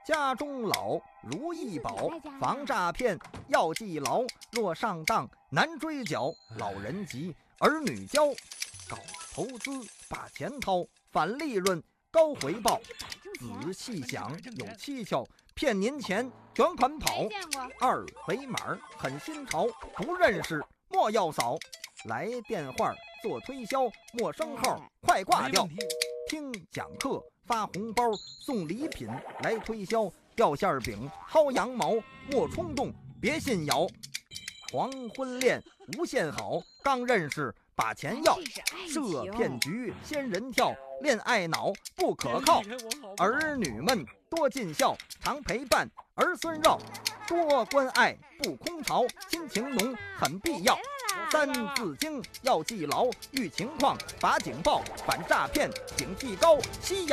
家中老，如意宝，防诈骗要记牢。若上当难追缴，老人急，儿女教。搞投资把钱掏，反利润高回报。仔细想有蹊跷，骗您钱卷款跑。二维码很新潮，不认识莫要扫。来电话做推销，陌生号快挂掉。听讲课发红包，送礼品来推销。掉馅饼薅羊毛，莫冲动别信谣。黄昏恋无限好，刚认识把钱要。设骗局仙人跳，恋爱脑不可靠。儿女们多尽孝，常陪伴儿孙绕。多关爱不空巢，亲情浓很必要。三字经要记牢，遇情况把警报，反诈骗警惕高。西洋